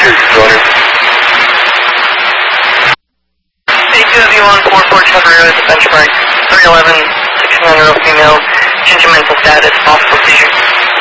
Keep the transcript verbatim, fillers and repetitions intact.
Seizure, Controller. A two of you on four four Chaparral at the benchmark, three eleven, six nine zero female, change of mental status, possible seizure.